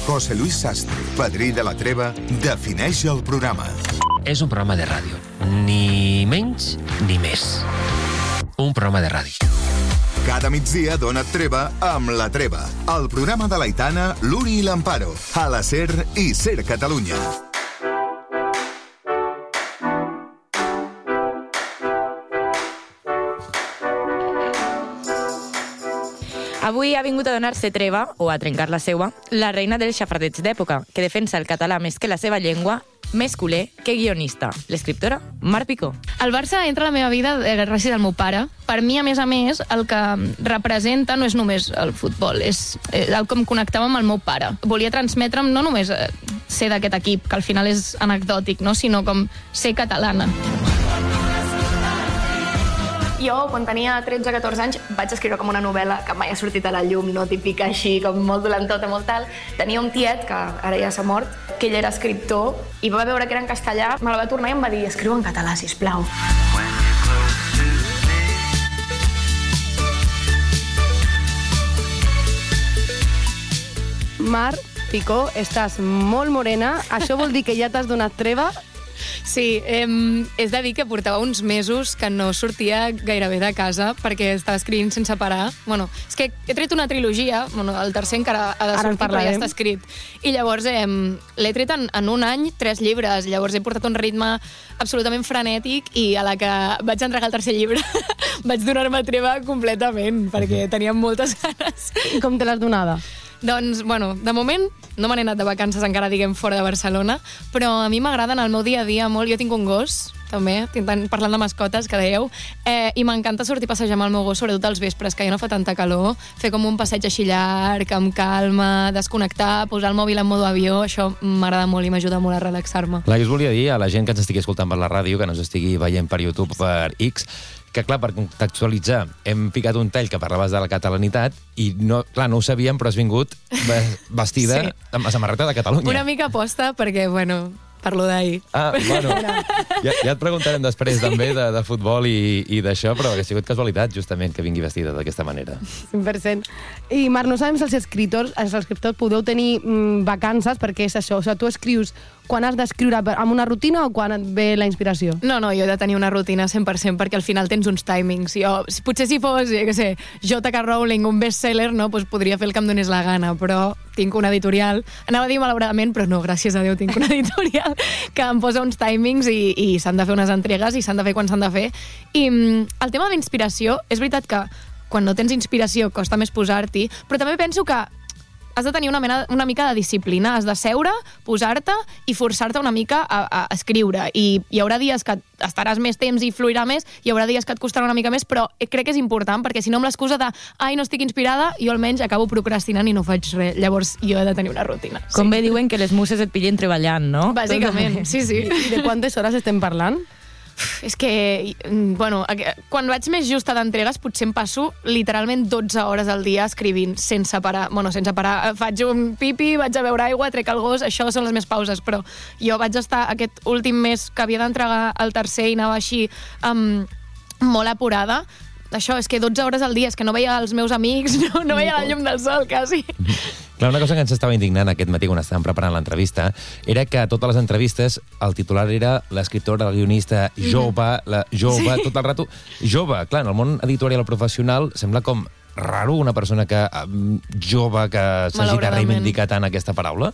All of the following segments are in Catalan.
José Luis Sastre, padrí de la Treva, defineix el programa. És un programa de ràdio. Ni menys ni més. Un programa de ràdio. Cada migdia dona't treva amb La Treva, el programa de l'Aitana, l'Uri i l'Amparo, a la SER i SER Catalunya. Avui ha vingut a donar-se treva, o a trencar la seua, la reina dels xafardets d'època, que defensa el català més que la seva llengua, més culer que guionista, l'escriptora Mar Picó. El Barça entra a la meva vida gràcies al meu pare. Per mi, a més, el que representa no és només el futbol, és el que em connectava amb el meu pare. Volia transmetre'm no només ser d'aquest equip, que al final és anecdòtic, no? Sinó com ser catalana. Jo, quan tenia 13-14 anys, vaig escriure com una novel·la que mai ha sortit a la llum, no típica així, com molt dolentota, molt tal. Tenia un tiet, que ara ja s'ha mort, que ell era escriptor, i va veure que era en castellà, me la va tornar i em va dir: escriu en català, sisplau. Mar Picó, estàs molt morena. Això vol dir que ja t'has donat treva? Sí, és de dir que portava uns mesos que no sortia gairebé de casa perquè estava escrivint sense parar. Bueno, és que he tret una trilogia, el tercer encara ha de sortir, però ja està escrit. I llavors l'he tret en un any 3 llibres. Llavors he portat un ritme absolutament frenètic i a la que vaig entregar el tercer llibre vaig donar-me treva completament perquè tenia moltes ganes. I com te l'has donada? Doncs, de moment no me n'he anat de vacances encara, fora de Barcelona, però a mi m'agrada en el meu dia a dia molt. Jo tinc un gos, també, parlant de mascotes, que dèieu, i m'encanta sortir a passejar amb el meu gos, sobretot als vespres, que ja no fa tanta calor, fer com un passeig així llarg, amb calma, desconnectar, posar el mòbil en modo avió, això m'agrada molt i m'ajuda molt a relaxar-me. Clar, jo us volia dir a la gent que ens estigui escoltant per la ràdio, que no ens estigui veient per YouTube, per X, que, clar, per contextualitzar, hem picat un tall que parlaves de la catalanitat i, no ho sabíem, però has vingut vestida amb la samarreta de Catalunya. Una mica posta, perquè, parlo d'ahir. Ja et preguntarem després també de futbol i d'això, però ha sigut casualitat, justament, que vingui vestida d'aquesta manera. 100%. I, Marc, no sabem si els escriptors podeu tenir vacances, perquè és això, tu escrius quan has d'escriure amb una rutina o quan et ve la inspiració? No, jo he de tenir una rutina 100%, perquè al final tens uns timings. Potser si fos, J.K. Rowling, un bestseller, podria fer el que em donés la gana, però tinc una editorial, anava a dir malauradament, però no, gràcies a Déu, tinc una editorial que em posa uns timings i s'han de fer unes entregues i s'han de fer quan s'han de fer. I el tema de la inspiració, és veritat que quan no tens inspiració costa més posar-t'hi, però també penso que has de tenir una mica de disciplina, has de seure, posar-te i forçar-te una mica a escriure. I hi haurà dies que estaràs més temps i fluirà més, hi haurà dies que et costarà una mica més, però crec que és important, perquè si no amb l'excusa de ai, no estic inspirada, jo almenys acabo procrastinant i no faig res. Llavors jo he de tenir una rutina. Com bé diuen que les muses et pillen treballant, no? Bàsicament, sí. I de quantes hores estem parlant? És que, quan vaig més justa d'entregues potser em passo literalment 12 hores al dia escrivint sense parar. Sense parar. Faig un pipi, vaig a beure aigua, trec el gos, això són les meves pauses, però jo vaig estar aquest últim mes que havia d'entregar el tercer i anava així molt apurada. Això, és que 12 hores al dia, és que no veia els meus amics, no veia la llum del sol, quasi. Clar, una cosa que ens estava indignant aquest matí quan estàvem preparant l'entrevista era que a totes les entrevistes el titular era l'escriptora, el guionista jove, tot el rato jove. Clar, en el món editorial o professional sembla com raro una persona jove que s'hagi de reivindicar tant aquesta paraula.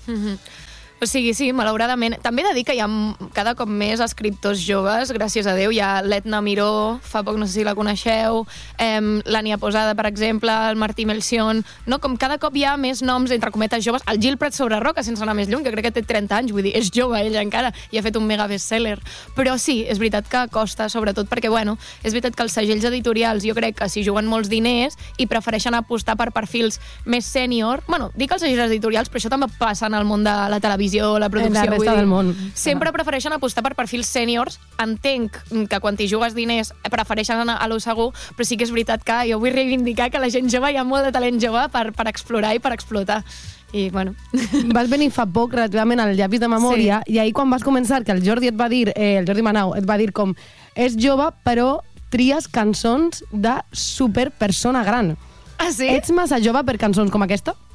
O sigui, sí, malauradament. També he de dir que hi ha cada cop més escriptors joves, gràcies a Déu. Hi ha l'Etna Miró, fa poc no sé si la coneixeu, l'Ania Posada, per exemple, el Martí Melcion. No? Com cada cop hi ha més noms, entre cometes, joves. El Gil Prat sobre Roca, sense anar més lluny, que crec que té 30 anys, vull dir, és jove ella encara, i ha fet un mega bestseller. Però sí, és veritat que costa, sobretot perquè, és veritat que els segells editorials, jo crec que s'hi juguen molts diners i prefereixen apostar per perfils més sènior. Dic els segells editorials, però això també passa en el món de la televisió, la producció, la resta del món. Sempre prefereixen apostar per perfils sèniors. Entenc que quan t'hi jugues diners prefereixen anar a lo segur, però sí que és veritat que jo vull reivindicar que la gent jove, hi ha molt de talent jove per explorar i per explotar. I, Vas venir fa poc, relativament, al Llapis de Memòria, i ahir quan vas començar, que el Jordi Manau et va dir com és jove, però tries cançons de superpersona gran. Ah, sí? Ets massa jove per cançons com aquesta?